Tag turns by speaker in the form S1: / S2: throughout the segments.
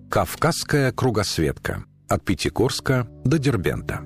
S1: Кавказская кругосветка. От Пятигорска до Дербента.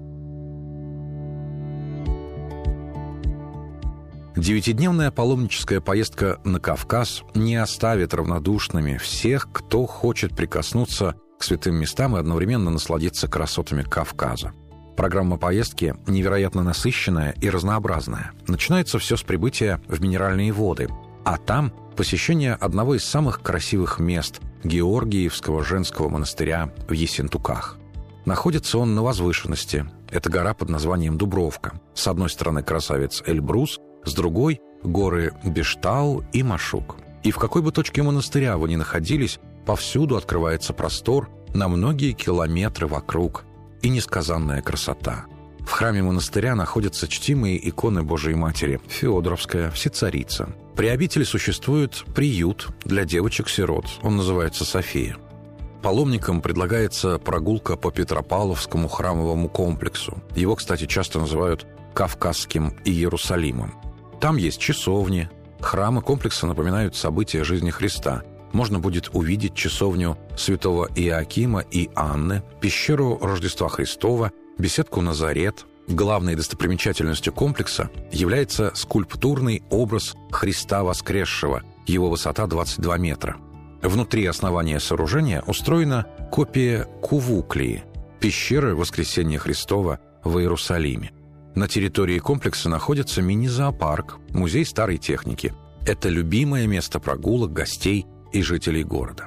S1: 9-дневная паломническая поездка на Кавказ не оставит равнодушными всех, кто хочет прикоснуться к святым местам и одновременно насладиться красотами Кавказа. Программа поездки невероятно насыщенная и разнообразная. Начинается все с прибытия в Минеральные воды, а там посещение одного из самых красивых мест – Георгиевского женского монастыря в Ессентуках. Находится он на возвышенности. Это гора под названием Дубровка. С одной стороны красавец Эльбрус, с другой – горы Бештау и Машук. И в какой бы точке монастыря вы ни находились, повсюду открывается простор на многие километры вокруг и несказанная красота. В храме монастыря находятся чтимые иконы Божией Матери – Феодоровская, Всецарица. При обители существует приют для девочек-сирот, он называется «София». Паломникам предлагается прогулка по Петропавловскому храмовому комплексу. Его, кстати, часто называют Кавказским Иерусалимом. Там есть часовни. Храмы комплекса напоминают события жизни Христа. Можно будет увидеть часовню святого Иоакима и Анны, пещеру Рождества Христова, беседку Назарет. Главной достопримечательностью комплекса является скульптурный образ Христа воскресшего. Его высота 22 метра. Внутри основания сооружения устроена копия Кувуклии, пещеры Воскресения Христова в Иерусалиме. На территории комплекса находится мини-зоопарк, музей старой техники. Это любимое место прогулок гостей и жителей города.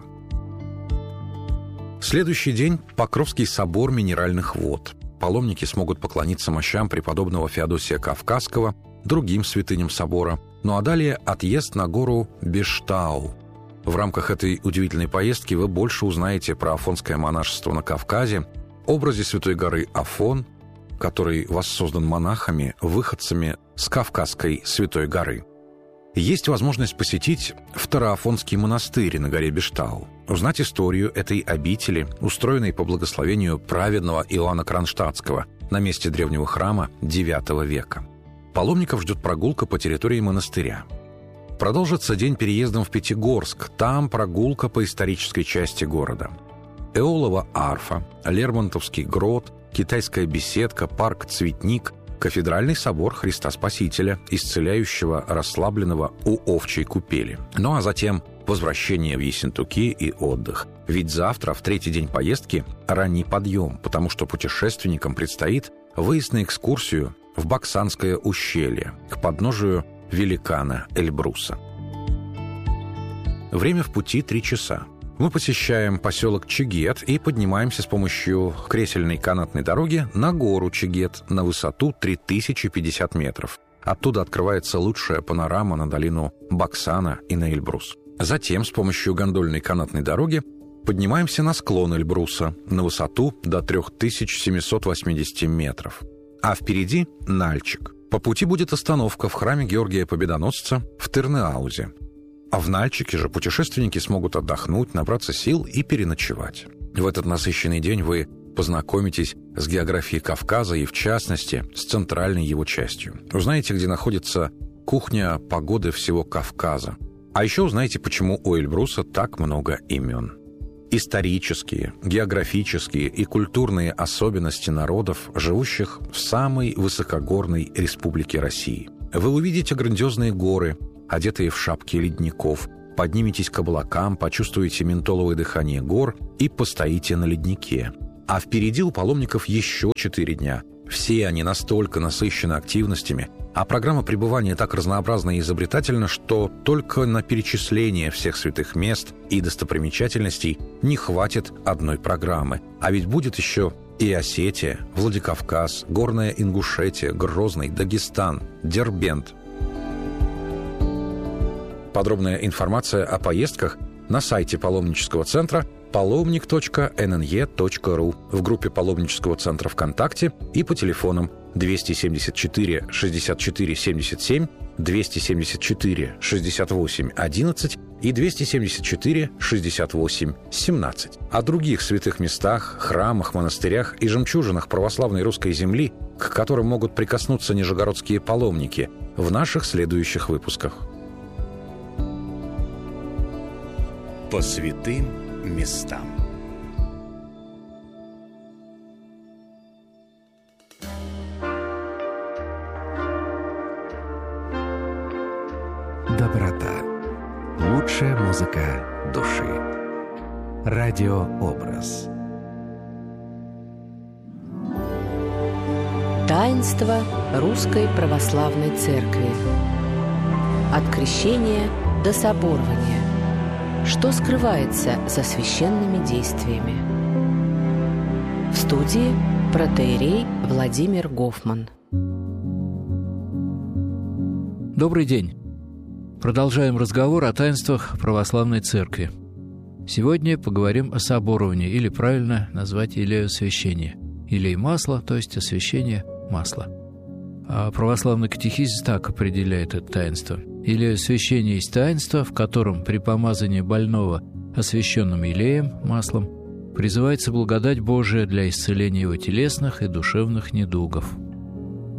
S1: Следующий день – Покровский собор Минеральных вод. Паломники смогут поклониться мощам преподобного Феодосия Кавказского, другим святыням собора. Ну а далее отъезд на гору Бештау. В рамках этой удивительной поездки вы больше узнаете про афонское монашество на Кавказе, образе святой горы Афон, который воссоздан монахами, выходцами с Кавказской Святой горы. Есть возможность посетить Второафонский монастырь на горе Бештау, узнать историю этой обители, устроенной по благословению праведного Иоанна Кронштадтского на месте древнего храма IX века. Паломников ждет прогулка по территории монастыря. Продолжится день переездом в Пятигорск, там прогулка по исторической части города. Эолова арфа, Лермонтовский грот, китайская беседка, парк Цветник, кафедральный собор Христа Спасителя, исцеляющего расслабленного у овчей купели. Ну а затем возвращение в Ессентуки и отдых. Ведь завтра, в третий день поездки, ранний подъем, потому что путешественникам предстоит выезд на экскурсию в Баксанское ущелье, к подножию великана Эльбруса. Время в пути 3 часа. Мы посещаем поселок Чегет и поднимаемся с помощью кресельной канатной дороги на гору Чегет на высоту 3050 метров. Оттуда открывается лучшая панорама на долину Баксана и на Эльбрус. Затем с помощью гондольной канатной дороги поднимаемся на склон Эльбруса на высоту до 3780 метров. А впереди Нальчик. По пути будет остановка в храме Георгия Победоносца в Тырныаузе. А в Нальчике же путешественники смогут отдохнуть, набраться сил и переночевать. В этот насыщенный день вы познакомитесь с географией Кавказа и, в частности, с центральной его частью. Узнаете, где находится кухня погоды всего Кавказа. А еще узнаете, почему у Эльбруса так много имен. Исторические, географические и культурные особенности народов, живущих в самой высокогорной республике России. Вы увидите грандиозные горы, одетые в шапки ледников, подниметесь к облакам, почувствуете ментоловое дыхание гор и постоите на леднике. А впереди у паломников еще 4 дня. Все они настолько насыщены активностями, а программа пребывания так разнообразна и изобретательна, что только на перечисление всех святых мест и достопримечательностей не хватит одной программы. А ведь будет еще и Осетия, Владикавказ, Горная Ингушетия, Грозный, Дагестан, Дербент. Подробная информация о поездках на сайте паломнического центра palomnik.nne.ru, в группе паломнического центра ВКонтакте и по телефонам 274 64 77, 274 68 11 и 274 68 17. О других святых местах, храмах, монастырях и жемчужинах православной русской земли, к которым могут прикоснуться нижегородские паломники, в наших следующих выпусках.
S2: По святым местам. Музыка души. Радиообраз.
S3: Таинство Русской Православной Церкви. От крещения до соборования. Что скрывается за священными действиями? В студии протоиерей Владимир Гофман.
S4: Добрый день. Продолжаем разговор о таинствах Православной Церкви. Сегодня поговорим о соборовании, или правильно назвать елеосвящение. Елей масла, то есть освящение масла. А православный катехизис так определяет это таинство. Елеосвящение есть таинство, в котором при помазании больного освященным елеем, маслом, призывается благодать Божия для исцеления его телесных и душевных недугов.